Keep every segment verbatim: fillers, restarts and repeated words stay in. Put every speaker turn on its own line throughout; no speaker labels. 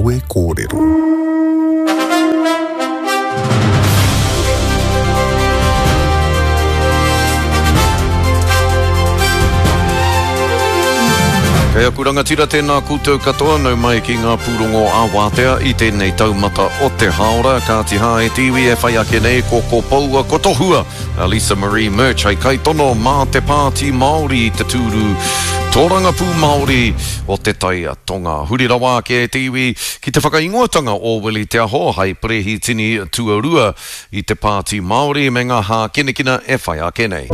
Awe Kōrero. Kei aku rangatira tēnā koutou katoa nau mai ki ngā pūrongo a Wātea i tēnei taumata o te haora ka tiha e tiwi e whai ake nei ko ko paua ko tohua a Lisa Marie Murch hei kai tono mā te pāti Māori i te tūru tōranga pū Māori o te taia tonga. Huri rawa ke e tiwi ki te whakaingoatanga o Willie Te Aho hei prehi tini tuarua i te pāti Māori me ngā hā kinekina e whai ake nei.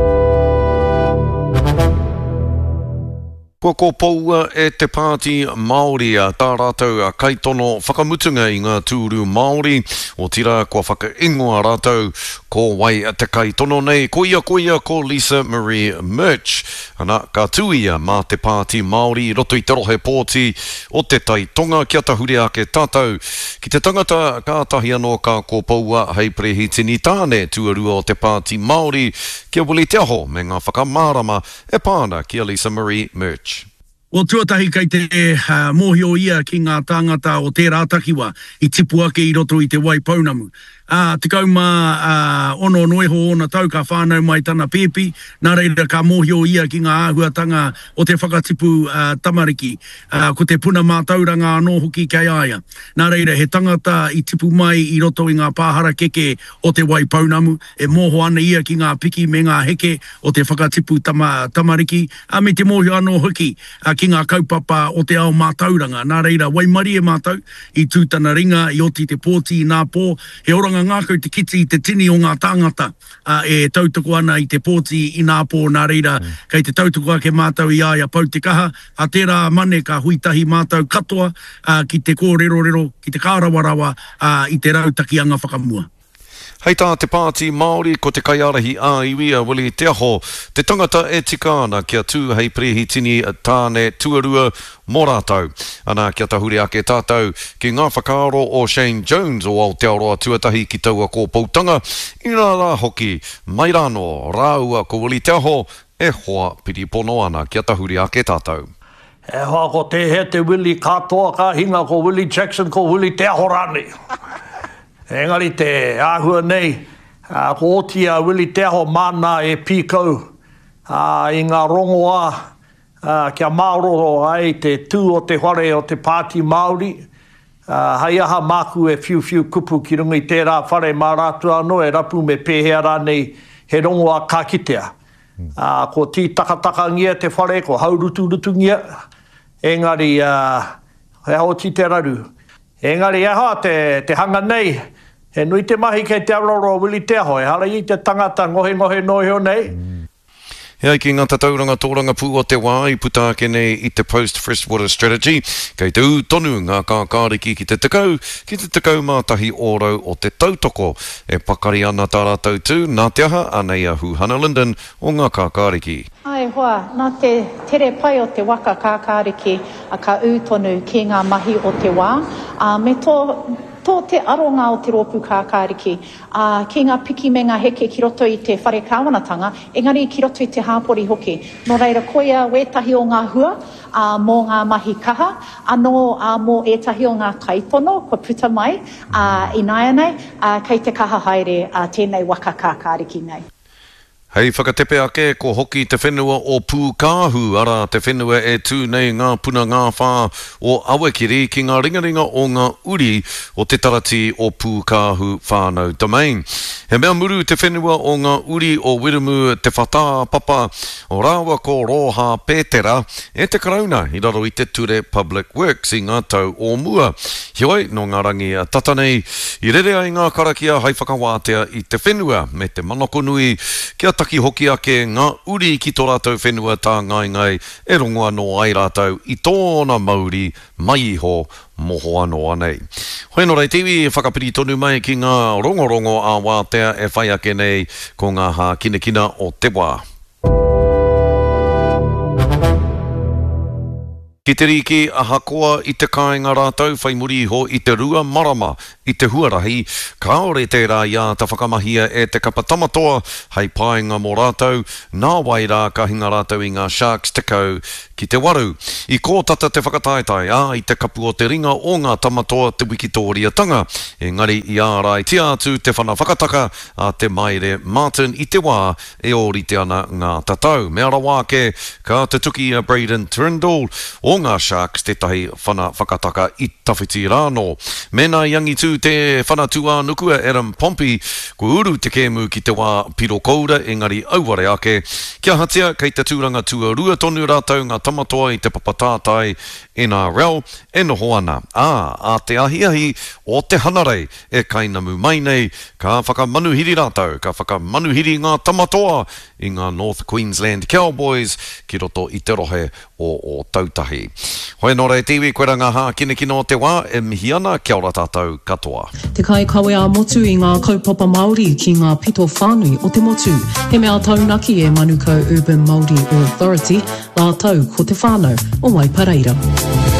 Ko ko paua e te pāti Māori a tā rātou a kaitono whakamutunga i ngā tūru Māori o tira kua whakaingoa rātou ko wai a te kaitono nei ko ia ko ia ko Lisa Marie Murch ana ka tuia mā te pāti Māori i roto i te rohe pōti o te tai tonga kia tahuri ake tātou ki te tangata ka tahi anō ka ko paua hei prehitini tāne tuarua o te pāti Māori kia Willie Te Aho me ngā whakamārama e pāna kia Lisa Marie Murch.
O tuatahi kei te uh, mōhio ia ki ngā tāngata o tērā takiwa i tipu ake i roto i te Waipounamu. Uh, te kauma uh, ono noeho ona tau ka whānau mai tana pēpi, nā reira ka mōhio ia ki ngā āhuatanga o te whakatipu uh, tamariki, uh, ko te puna mātauranga anō hoki kei aia. Nā reira he tangata i tipu mai i roto i ngā pāhara keke o te Waipounamu, e mōho ana ia ki ngā piki me ngā heke o te whakatipu tama, tamariki, a me te mōhio anō hoki uh, ki ngā kaupapa o te ao mātauranga. Nā reira, waimari e mātau i tūtana ringa i oti te pōti i nā pō, he oranga ngākau te kiti i te tini o ngā tāngata uh, e tautoko ana i te pōti i nā pō nā reira mm. kei te tautoko ake mātau i aia pau te kaha a tērā mane ka huitahi mātau katoa uh, ki te kōrero-rero, ki te kārawarawa uh, i te rautaki anga whakamua.
Hei tā te pāti Māori ko te kaiarahi a iwi a Willie Te Aho, te tangata e tika ana kia tū hei prehitini tāne tuarua mō rātou. Ana kia tahuri ake tātou ki ngā whakaaro o Shane Jones o Aotearoa tuatahi ki taua ko Pautanga, i nā rā hoki mai rāno rāua ko Willie Te Aho e hoa piri pono ana kia tahuri ake tātou.
E hoa ko te he te Willie katoa ka hinga ko Willie Jackson ko Willie Te Aho rāni. Engari te āhua nei, uh, ko otia Willie Te Aho mana e pīkau uh, i ngā rongoa uh, kia mauroro ai te tū o te whare o te pāti Māori. Uh, hei aha māku e whiu whiu kupu ki runga i tērā whare mā rātu anō e rapu me pēhea rānei he rongoa ka kitea. Uh, ko tī takataka ngia te whare, ko haurutu rutu ngia. Engari, uh, he hao ti te raru. Engari, e hoa te, te hanga nei, he nui te mahi kei te aroro Willie Te Aho, e hala i te tangata ngohe ngohe noheo nei.
Mm. Hei ki ngā tatauranga tōranga pū o te wā i puta ake nei i te Post-Freshwater Strategy, kei te u tonu ngā kākāriki ki te tekau, ki te tekau mātahi ōrau o te tautoko, e pakari ana tā rātou tū, nā te aha, anei ahu Hannah Linden o ngā kākāriki.
Ai hoa, nā te tere pai o te waka kākāriki a ka u tonu ki ngā mahi o te wā, a me tō Tō te aronga o te rōpū kākāriki, uh, ki ngā piki me ngā heke ki roto i te whare kāwanatanga, engari ki roto i te hāpori hoki. Nō reira koia wētahi o ngā hua, uh, mō ngā mahi kaha, anō uh, mō ētahi o ngā kaitono, ko puta mai, uh, i nāia nei, uh, kei te kaha haere uh, tēnei waka kākāriki nei.
Hei whakatepe ake ko hoki te whenua o Pūkāhu, ara te whenua e tū nei ngā puna ngā whā o Awakiri ki ngā ringaringa o ngā uri o te tarati o Pūkāhu whānau domain. He mea muru te whenua o ngā uri o Wiremu te whatā papa o rāua ko Roha Pētera e te karauna i raro i te ture Public Works i ngā tau o mua. Hioi no ngā rangi a tatanei i rere ai ngā karakia hei whakawātea i te whenua me te manoko nui kia taki hoki ake ngā uri ki tō rātou whenua tā ngai ngai e rongoa no ai rātou i tōna mauri mai iho moho anō anei. Hoi no rei tiwi e whakapiri tonu mai ki ngā rongorongo a Wātea e whai ake nei ko ngā hā kinekina o te wā. Ki te riki a hakoa i te kāinga rātou whai muri iho i te rua marama i te huarahi, kaore tērā ia ta whakamahia e te kapa tamatoa, hei paenga mō rātou, nā wai rā ka hinga rātou i ngā Sharks tekau ki te waru. I kōtata te whakataetai, ā, i te kapu o te ringa o ngā tamatoa te wikitōriatanga, engari i ārai tia atu te whana whakataka a te maire Martin i te wā e orite ana ngā tatau. Me ara wāke, ka te tuki a Braden Trindle o ngā Sharks te tahi whana whakataka i tawhiti rāno. Mena yangi tū te whana tua nukua Adam Pompey, ko uru te kēmu ki te wā piro koura, engari auware ake. Kia hatia, kei te tūranga tua rua tonu rātou ngā tamatoa i te papatātai N R L e noho ana. Ā, a te ahiahi o te hanarei e kainamu mai nei, ka whakamanuhiri rātou, ka whakamanuhiri ngā tamatoa i ngā North Queensland Cowboys ki roto i te rohe o, o tautahi. Hoi nore te iwi koe ranga hā kine kino te wā e mihi ana, kia ora tātou katoa.
Te kai kawe a motu i ngā kaupapa Māori ki ngā pito whānui o te motu. He mea taunaki e Manukau Urban Māori Authority, lā tau ko te whānau o Waipareira.